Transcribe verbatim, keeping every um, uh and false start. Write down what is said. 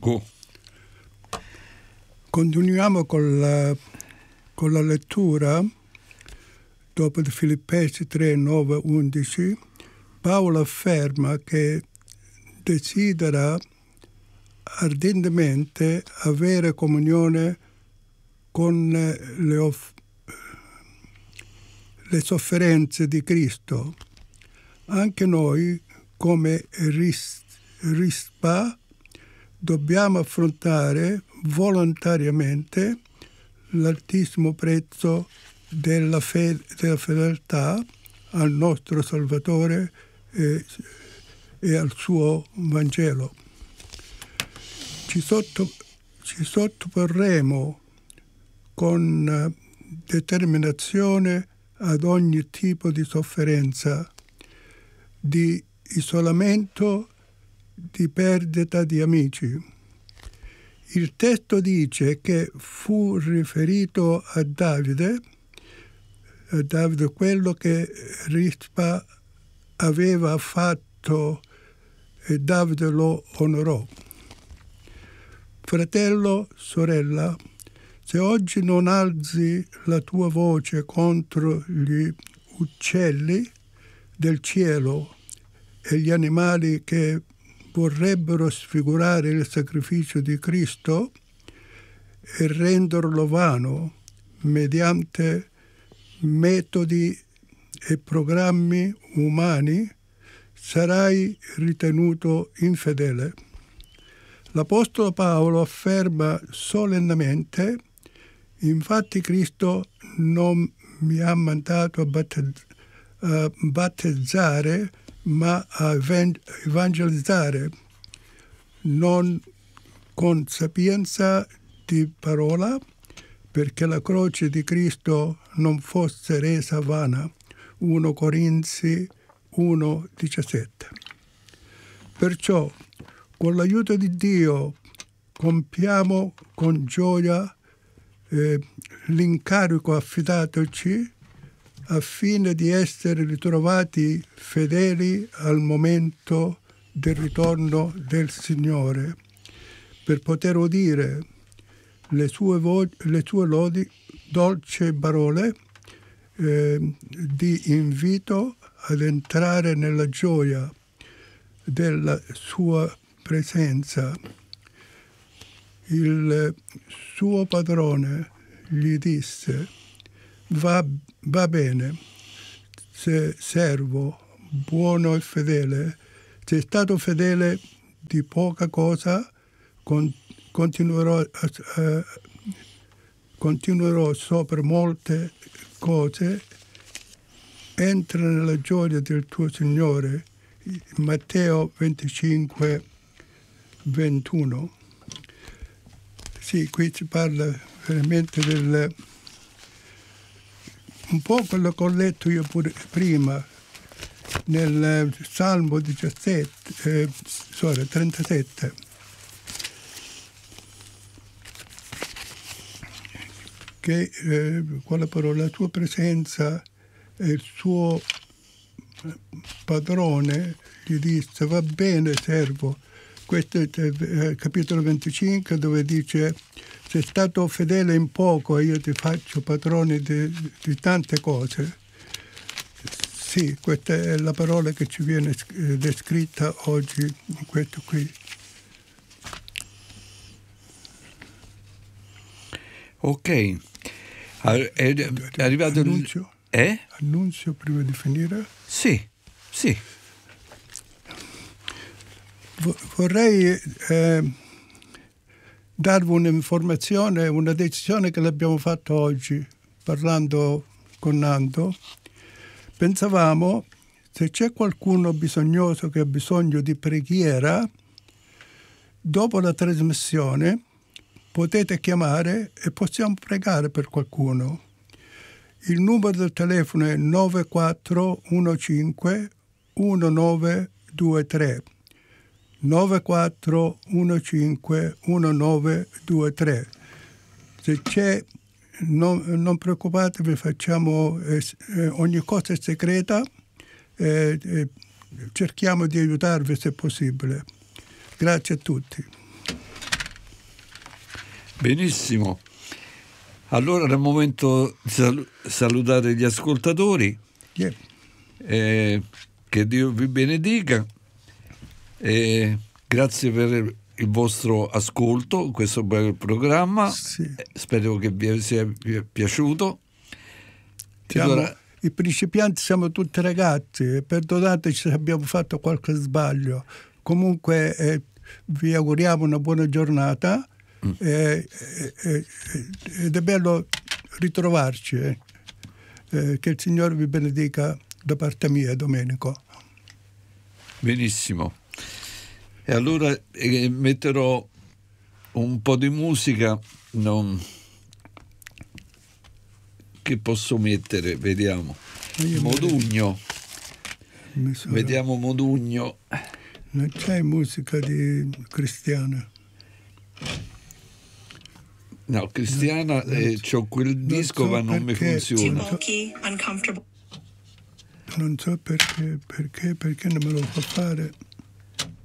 Go. Continuiamo con la, con la lettura. Dopo di Filippesi tre, nove, undici, Paolo afferma che desidera ardentemente avere comunione con le, off- le sofferenze di Cristo. Anche noi, come ris- rispa, dobbiamo affrontare volontariamente l'altissimo prezzo della, fe- della fedeltà al nostro Salvatore e, e al suo Vangelo. Ci, sotto, ci sottoporremo con determinazione ad ogni tipo di sofferenza, di isolamento, di perdita di amici. Il testo dice che fu riferito a Davide, a Davide quello che Rispa aveva fatto e Davide lo onorò. Fratello, sorella, se oggi non alzi la tua voce contro gli uccelli del cielo e gli animali che vorrebbero sfigurare il sacrificio di Cristo e renderlo vano mediante metodi e programmi umani, sarai ritenuto infedele. L'Apostolo Paolo afferma solennemente: infatti Cristo non mi ha mandato a battezz- a battezzare, ma a evangelizzare, non con sapienza di parola, perché la croce di Cristo non fosse resa vana. primo Corinzi uno diciassette. Perciò, con l'aiuto di Dio, compiamo con gioia eh, l'incarico affidatoci affine di essere ritrovati fedeli al momento del ritorno del Signore, per poter udire le sue, vo- le sue lodi, dolci parole eh, di invito ad entrare nella gioia della sua presenza. Il suo padrone gli disse: Va, va bene, se servo buono e fedele, sei stato fedele di poca cosa, con, continuerò, eh, continuerò sopra molte cose, entra nella gioia del tuo Signore. Matteo venticinque, ventuno. Sì, qui si parla veramente del... un po' quello che ho letto io pure prima nel Salmo diciassette, eh, sorry, trentasette. Che eh, quella parola, la tua presenza e il suo padrone gli disse: va bene servo. Questo è il capitolo venticinque, dove dice: sei stato fedele in poco e io ti faccio padrone di, di tante cose. Sì, questa è la parola che ci viene descritta oggi in questo qui. Ok, è arrivato Annunzio? il... Eh? Annunzio prima di finire? Sì, sì. Vorrei eh, darvi un'informazione, una decisione che l'abbiamo fatta oggi, parlando con Nando. Pensavamo, se c'è qualcuno bisognoso che ha bisogno di preghiera, dopo la trasmissione potete chiamare e possiamo pregare per qualcuno. Il numero del telefono è nove quattro uno cinque uno nove due tre. nove quattro uno cinque uno nove due tre. Se c'è, non, non preoccupatevi, facciamo eh, ogni cosa è segreta, eh, eh, cerchiamo di aiutarvi se possibile. Grazie a tutti. Benissimo. Allora è il momento di sal- salutare gli ascoltatori. Yeah. Eh, che Dio vi benedica. Eh, grazie per il vostro ascolto, questo bel programma. Sì. Eh, spero che vi sia pi- piaciuto. Siamo, Allora, I principianti siamo tutti ragazzi, perdonateci se abbiamo fatto qualche sbaglio. Comunque eh, vi auguriamo una buona giornata mm. eh, eh, eh, ed è bello ritrovarci. Eh. Eh, che il Signore vi benedica da parte mia, Domenico. benissimo. E allora eh, metterò un po' di musica. Non... Che posso mettere? Vediamo. Modugno. Sono... Vediamo Modugno. Non c'è musica di cristiana. No, cristiana, non, eh, c'ho quel disco so ma non perché, mi funziona. Non so perché, perché, perché non me lo fa fare.